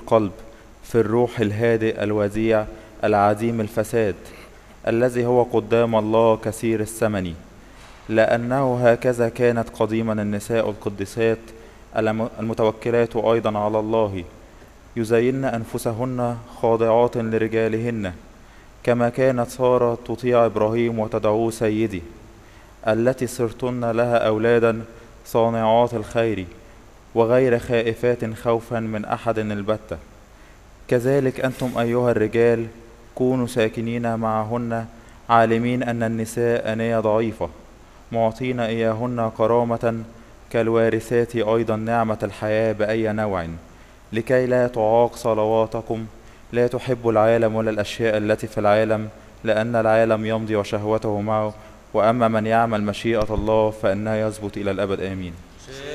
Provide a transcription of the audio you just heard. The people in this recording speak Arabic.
القلب في الروح الهادئ الوديع العديم الفساد، الذي هو قدام الله كثير الثمن، لأنه هكذا كانت قديما النساء القديسات المتوكلات أيضا على الله يزين أنفسهن خاضعات لرجالهن، كما كانت سارة تطيع إبراهيم وتدعوه سيدي، التي صرتن لها أولادا صانعات الخير وغير خائفات خوفا من أحد البتة. كذلك أنتم أيها الرجال كونوا ساكنين معهن، عالمين أن النساء أنية ضعيفة، معطين إياهن كرامة كالوارثات أيضا نعمة الحياة بأي نوع، لكي لا تعاق صلواتكم. لا تحب العالم ولا الأشياء التي في العالم، لأن العالم يمضي وشهوته معه، وأما من يعمل مشيئة الله فإنها يثبت إلى الأبد. آمين.